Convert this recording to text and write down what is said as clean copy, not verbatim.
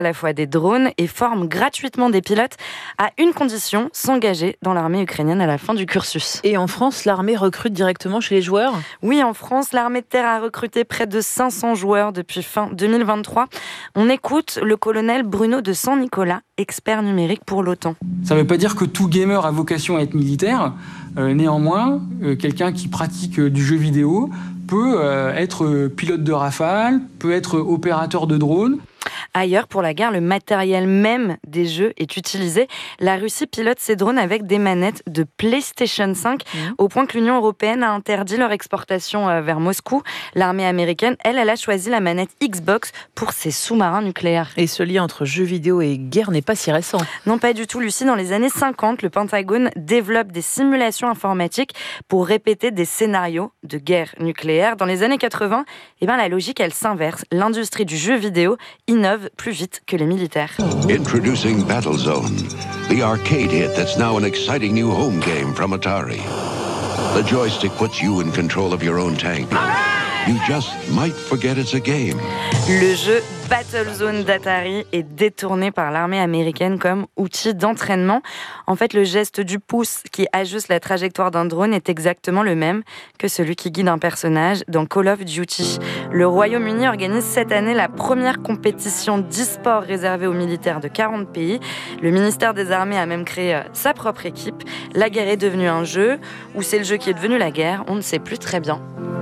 à la fois des drones et forme gratuitement des pilotes à une condition, s'engager dans l'armée ukrainienne à la fin du cursus. Et en France, l'armée recrute directement chez les joueurs ? Oui, en France, l'armée de terre a recruté près de 500 joueurs depuis fin 2023. On écoute le colonel Bruno de San-Nicolas, expert numérique pour l'OTAN. Ça ne veut pas dire que tout gamer a vocation à être militaire. Néanmoins, quelqu'un qui pratique du jeu vidéo peut être pilote de Rafale, peut être opérateur de drone. Ailleurs, pour la guerre, le matériel même des jeux est utilisé. La Russie pilote ses drones avec des manettes de PlayStation 5, au point que l'Union européenne a interdit leur exportation vers Moscou. L'armée américaine, elle a choisi la manette Xbox pour ses sous-marins nucléaires. Et ce lien entre jeux vidéo et guerre n'est pas si récent. Non, pas du tout, Lucie. Dans les années 50, le Pentagone développe des simulations informatiques pour répéter des scénarios de guerre nucléaire. Dans les années 80, la logique, elle s'inverse. L'industrie du jeu vidéo innove plus vite que les militaires. Introducing Battlezone, the arcade hit that's now an exciting new home game from Atari. The joystick puts you in control of your own tank. You just might forget it's a game. Le jeu Battlezone d'Atari est détourné par l'armée américaine comme outil d'entraînement. En fait, le geste du pouce qui ajuste la trajectoire d'un drone est exactement le même que celui qui guide un personnage dans Call of Duty. Le Royaume-Uni organise cette année la première compétition d'e-sport réservée aux militaires de 40 pays. Le ministère des Armées a même créé sa propre équipe. La guerre est devenue un jeu, ou c'est le jeu qui est devenu la guerre, on ne sait plus très bien.